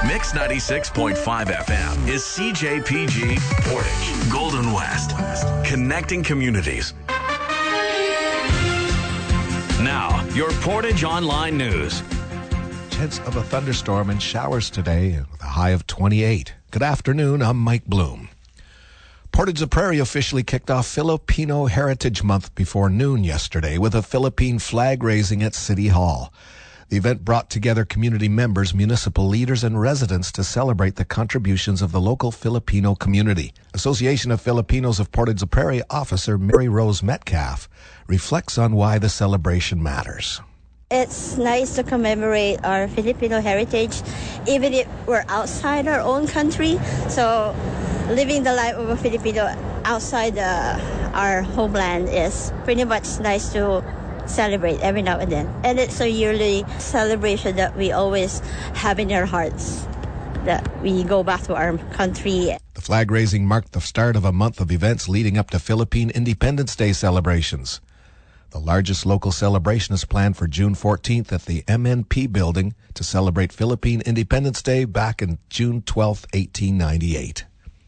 Mix 96.5 FM is CJPG Portage, Golden West, connecting communities. Now, your Portage Online News. Chance of a thunderstorm and showers today with a high of 28. Good afternoon, I'm Mike Bloom. Portage la Prairie officially kicked off Filipino Heritage Month before noon yesterday with a Philippine flag raising at City Hall. The event brought together community members, municipal leaders, and residents to celebrate the contributions of the local Filipino community. Association of Filipinos of Portage la Prairie officer Mary Rose Metcalf reflects on why the celebration matters. It's nice to commemorate our Filipino heritage, even if we're outside our own country. So living the life of a Filipino outside our homeland is pretty much nice to celebrate every now and then. And it's a yearly celebration that we always have in our hearts, that we go back to our country. The flag raising marked the start of a month of events leading up to Philippine Independence Day celebrations. The largest local celebration is planned for June 14th at the MNP building to celebrate Philippine Independence Day back in June 12, 1898.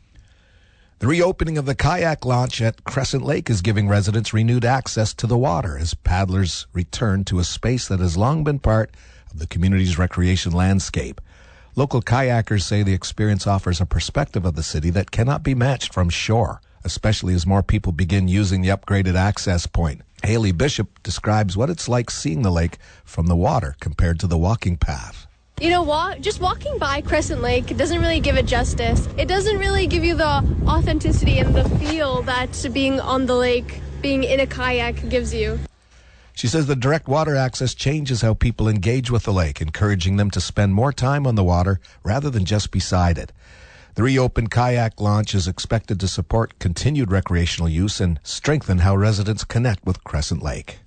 The reopening of the kayak launch at Crescent Lake is giving residents renewed access to the water as paddlers return to a space that has long been part of the community's recreation landscape. Local kayakers say the experience offers a perspective of the city that cannot be matched from shore, especially as more people begin using the upgraded access point. Haley Bishop describes what it's like seeing the lake from the water compared to the walking path. You know, just walking by Crescent Lake doesn't really give it justice. It doesn't really give you the authenticity and the feel that being on the lake, being in a kayak gives you. She says the direct water access changes how people engage with the lake, encouraging them to spend more time on the water rather than just beside it. The reopened kayak launch is expected to support continued recreational use and strengthen how residents connect with Crescent Lake.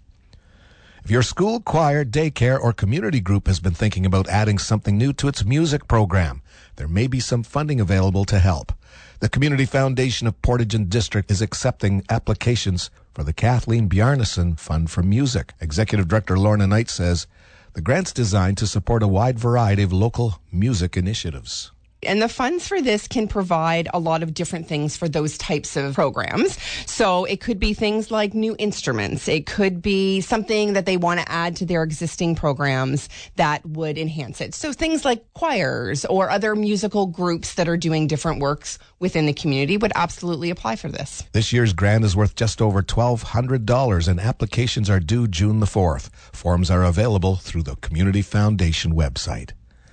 If your school, choir, daycare, or community group has been thinking about adding something new to its music program, there may be some funding available to help. The Community Foundation of Portage and District is accepting applications for the Kathleen Bjarnason Fund for Music. Executive Director Lorna Knight says the grant's designed to support a wide variety of local music initiatives. And the funds for this can provide a lot of different things for those types of programs. So it could be things like new instruments. It could be something that they want to add to their existing programs that would enhance it. So things like choirs or other musical groups that are doing different works within the community would absolutely apply for this. This year's grant is worth just over $1,200 and applications are due June the 4th. Forms are available through the Community Foundation website.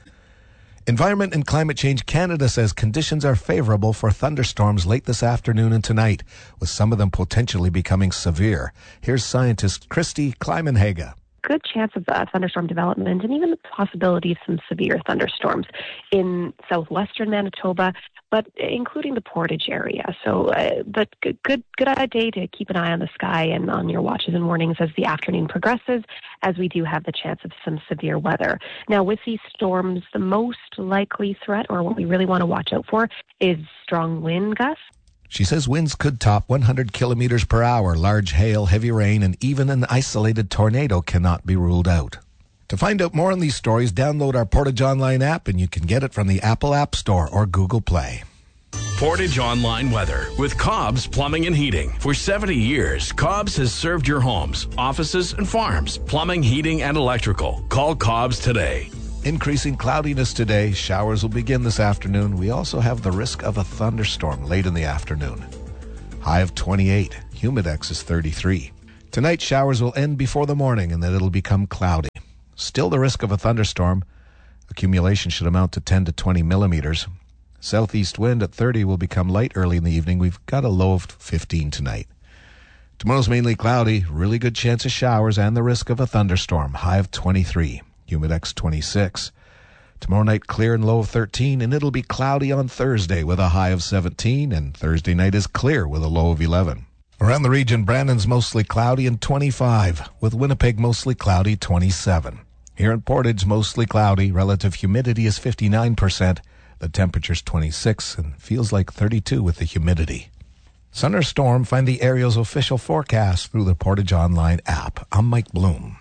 Environment and Climate Change Canada says conditions are favorable for thunderstorms late this afternoon and tonight, with some of them potentially becoming severe. Here's scientist Christy Kleimenhaga. Good chance of thunderstorm development and even the possibility of some severe thunderstorms in southwestern Manitoba, but including the Portage area. So, but good day to keep an eye on the sky and on your watches and warnings as the afternoon progresses, as we do have the chance of some severe weather. Now, with these storms, the most likely threat, or what we really want to watch out for, is strong wind gusts. She says winds could top 100 kilometers per hour. Large hail, heavy rain, and even an isolated tornado cannot be ruled out. To find out more on these stories, download our Portage Online app, and you can get it from the Apple App Store or Google Play. Portage Online Weather with Cobb's Plumbing and Heating. For 70 years, Cobb's has served your homes, offices, and farms. Plumbing, heating, and electrical. Call Cobb's today. Increasing cloudiness today. Showers will begin this afternoon. We also have the risk of a thunderstorm late in the afternoon. High of 28. Humidex is 33. Tonight, showers will end before the morning and then it'll become cloudy. Still the risk of a thunderstorm. Accumulation should amount to 10 to 20 millimeters. Southeast wind at 30 will become light early in the evening. We've got a low of 15 tonight. Tomorrow's mainly cloudy. Really good chance of showers and the risk of a thunderstorm. High of 23. Humidex 26. Tomorrow night clear and low of 13, and it'll be cloudy on Thursday with a high of 17, and Thursday night is clear with a low of 11. Around the region, Brandon's mostly cloudy and 25, with Winnipeg mostly cloudy 27. Here in Portage, mostly cloudy. Relative humidity is 59%. The temperature's 26 and feels like 32 with the humidity. Sun or storm, find the area's official forecast through the Portage Online app. I'm Mike Bloom.